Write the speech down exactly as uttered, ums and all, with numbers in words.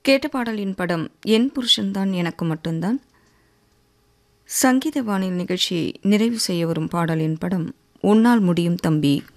கேட்ட பாடலின் படம் என் புருஷன்தான் எனக்கு மட்டும்தான். சங்கீத வானில் நிகழ்ச்சியை நிறைவு செய்ய வரும் பாடலின் படம் உன்னால் முடியும் தம்பி.